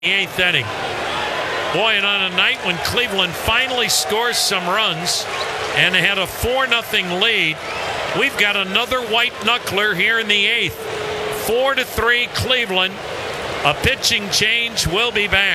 eighth inning. Boy, and on a night when Cleveland finally scores some runs and had a 4-0 lead, we've got another white knuckler here in the eighth. 4-3 Cleveland. A pitching change. Will be back.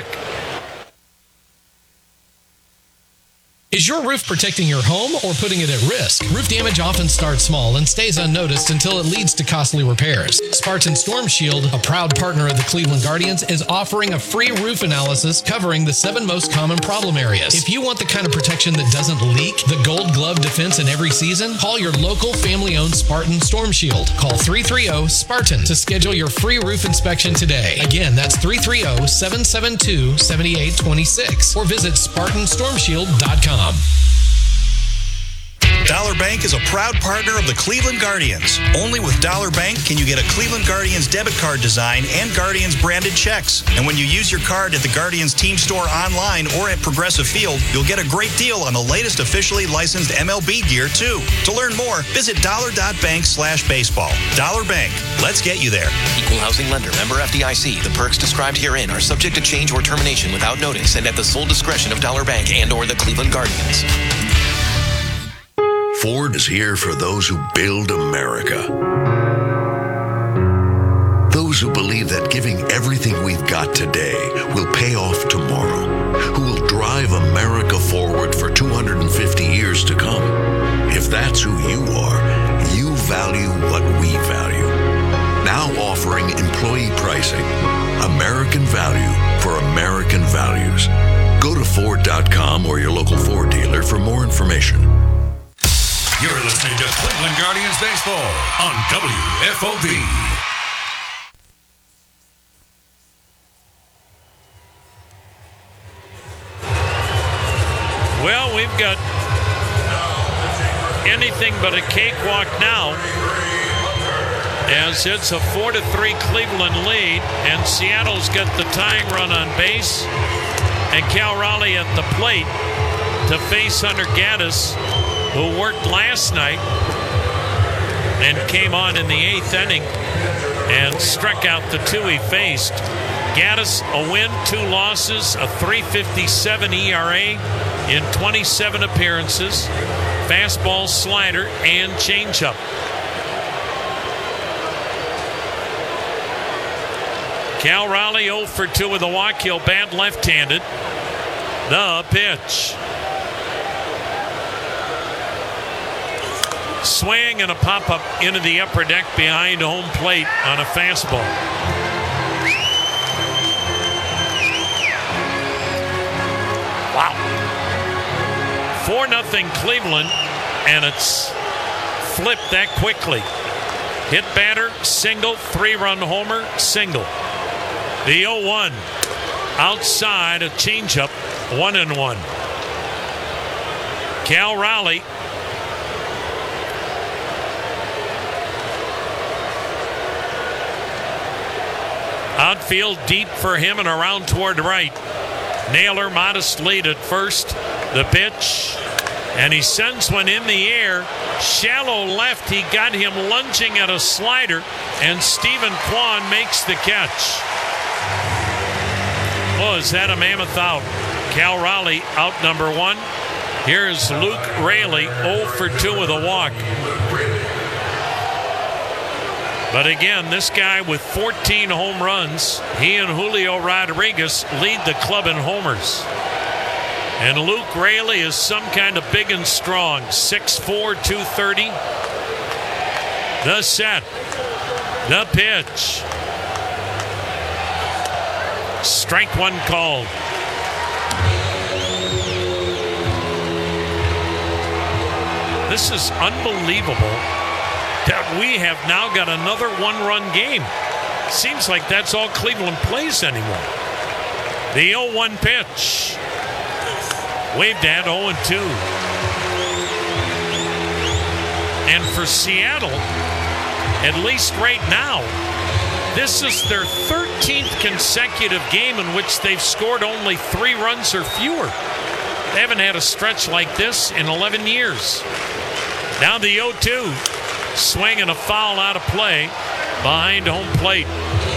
Is your roof protecting your home or putting it at risk? Roof damage often starts small and stays unnoticed until it leads to costly repairs. Spartan Storm Shield, a proud partner of the Cleveland Guardians, is offering a free roof analysis covering the 7 most common problem areas. If you want the kind of protection that doesn't leak, the gold glove defense in every season, call your local family-owned Spartan Storm Shield. Call 330-SPARTAN to schedule your free roof inspection today. Again, that's 330-772-7826 or visit SpartanStormShield.com. Dollar Bank is a proud partner of the Cleveland Guardians. Only with Dollar Bank can you get a Cleveland Guardians debit card design and Guardians branded checks. And when you use your card at the Guardians team store online or at Progressive Field, you'll get a great deal on the latest officially licensed MLB gear, too. To learn more, visit dollar.bank/baseball. Dollar Bank. Let's get you there. Equal housing lender. Member FDIC. The perks described herein are subject to change or termination without notice and at the sole discretion of Dollar Bank and or the Cleveland Guardians. Ford is here for those who build America. Those who believe that giving everything we've got today will pay off tomorrow. Who will drive America forward for 250 years to come. If that's who you are, you value what we value. Now offering employee pricing. American value for American values. Go to Ford.com or your local Ford dealer for more information. You're listening to Cleveland Guardians Baseball on WFOB. Well, we've got anything but a cakewalk now, as it's a 4-3 Cleveland lead, and Seattle's got the tying run on base, and Cal Raleigh at the plate to face Hunter Gaddis, who worked last night and came on in the 8th inning and struck out the 2 he faced. Gaddis, a win, 2 losses, a 3.57 ERA in 27 appearances, fastball, slider, and changeup. Cal Raleigh 0 for 2 with a walk. He'll bat left-handed. The pitch. Swing and a pop-up into the upper deck behind home plate on a fastball. Wow. 4-0 Cleveland, and it's flipped that quickly. Hit batter, single, 3-run homer, single. The 0-1. Outside, a changeup, 1-1. Cal Raleigh outfield deep for him and around toward right. Naylor modest lead at first. The pitch, and he sends one in the air. Shallow left. He got him lunging at a slider, and Stephen Kwan makes the catch. Oh, is that a mammoth out? Cal Raleigh out number 1. Here's Luke Raley 0 for 2 with a walk. But again, this guy with 14 home runs, he and Julio Rodriguez lead the club in homers. And Luke Raley is some kind of big and strong, 6'4", 230. The set, the pitch. Strike 1 called. This is unbelievable that we have now got another 1-run game. Seems like that's all Cleveland plays anymore. The 0-1 pitch. Waved at 0-2. And for Seattle, at least right now, this is their 13th consecutive game in which they've scored only 3 runs or fewer. They haven't had a stretch like this in 11 years. Now the 0-2. Swing and a foul out of play behind home plate.